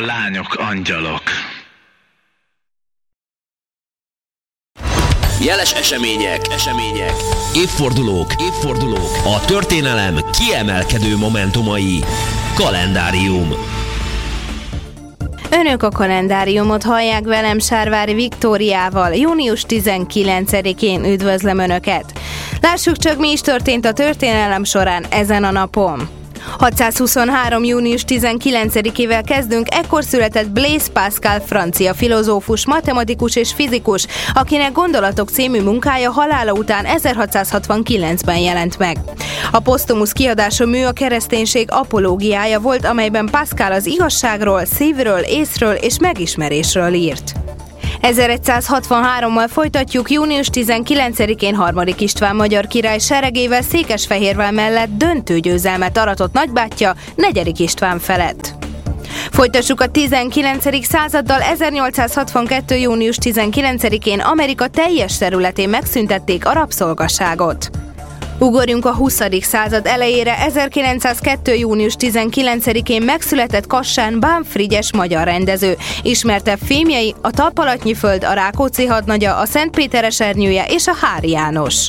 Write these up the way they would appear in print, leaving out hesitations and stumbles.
lányok angyalok. Jeles események, évfordulók, a történelem kiemelkedő momentumai. Kalendárium. Önök a kalendáriumot hallják, velem Sárvári Viktóriával. Június 19-én üdvözlöm Önöket. Lássuk csak, mi is történt a történelem során ezen a napon. 623. június 19-ével kezdünk, ekkor született Blaise Pascal, francia filozófus, matematikus és fizikus, akinek Gondolatok című munkája halála után 1669-ben jelent meg. A posztumusz kiadású mű a kereszténység apológiája volt, amelyben Pascal az igazságról, szívről, észről és megismerésről írt. 1163-mal folytatjuk, június 19-én Harmadik István magyar király seregével Székesfehérvár mellett döntő győzelmet aratott nagybátyja, Negyedik István felett. Folytassuk a 19. századdal, 1862. június 19-én Amerika teljes területén megszüntették a rabszolgaságot. Ugorjunk a 20. század elejére, 1902. június 19-én megszületett Kassán Bán Frigyes magyar rendező. Ismertebb filmjei a Talpalatnyi föld, a Rákóczi hadnagya, a Szentpéter esernyője és a Hári János.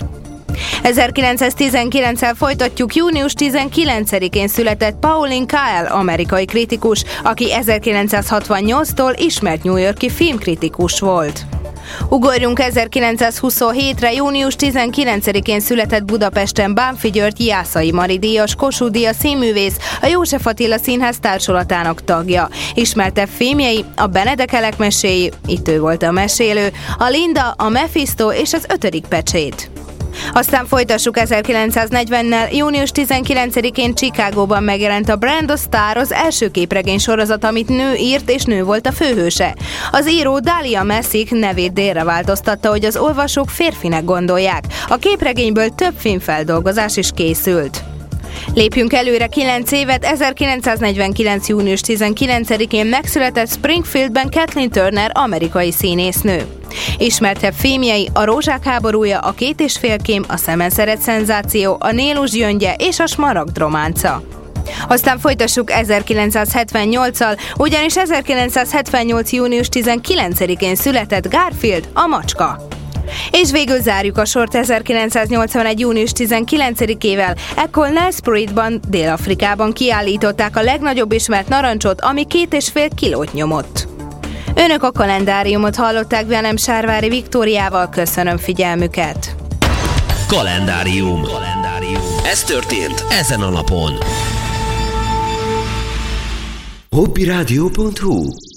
1919-el folytatjuk, június 19-én született Pauline Kael, amerikai kritikus, aki 1968-tól ismert New York-i filmkritikus volt. Ugorjunk 1927-re, június 19-én született Budapesten Bánffy György Jászai Mari díjas, Kossuth Díjas színművész, a József Attila Színház társulatának tagja. Ismertebb filmjei a Benedekelek meséi, itt ő volt a mesélő, a Linda, a Mephisto és az 5. pecsét. Aztán folytassuk 1940-nel, június 19-én Chicagóban megjelent a Brand of Star, az első képregény sorozat, amit nő írt és nő volt a főhőse. Az író Dahlia Messick nevét délre változtatta, hogy az olvasók férfinek gondolják. A képregényből több filmfeldolgozás is készült. Lépjünk előre 9 évet, 1949. június 19-én megszületett Springfieldben Kathleen Turner, amerikai színésznő. Ismertebb filmjei a Rózsák háborúja, a 2,5 kém, a Szemenszeret szenzáció, a Nélus gyöngye és a Smaragd románca. Aztán folytassuk 1978-al, ugyanis 1978. június 19-én született Garfield, a macska. És végül zárjuk a sort 1981. június 19-ével, ekkor Nelspruitban, Dél-Afrikában kiállították a legnagyobb ismert narancsot, ami 2,5 kilót nyomott. Önök a kalendáriumot hallották, velem Sárvári Viktóriával, köszönöm figyelmüket. Kalendárium. Ez történt ezen a napon. Hobbyradio.hu